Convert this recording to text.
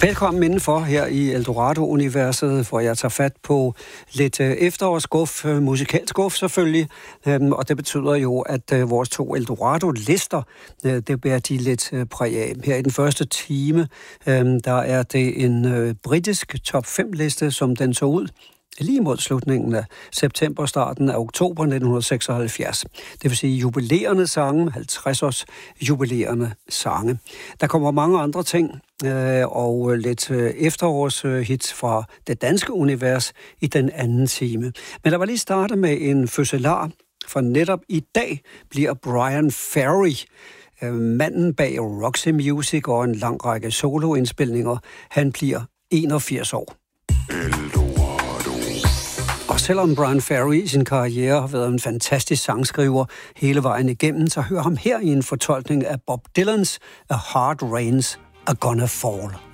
Velkommen indenfor her i Eldorado-universet, hvor jeg tager fat på lidt efterårsguf, musikalsk guf selvfølgelig, og det betyder jo, at vores 2 Eldorado-lister, det bærer de lidt præg af. Her i den første time, der er det en britisk top 5-liste, som den så ud lige mod slutningen af september, starten af oktober 1976. Det vil sige jubilerende sange, 50-års jubilerende sange. Der kommer mange andre ting, og lidt efterårshits fra det danske univers i den anden time. Men der var lige startet med en fødselar, for netop i dag bliver Bryan Ferry, manden bag Roxy Music og en lang række soloindspilninger, han bliver 81 år. Og selvom Bryan Ferry i sin karriere har været en fantastisk sangskriver hele vejen igennem, så hør ham her i en fortolkning af Bob Dylans A Hard Rain's A Gonna Fall.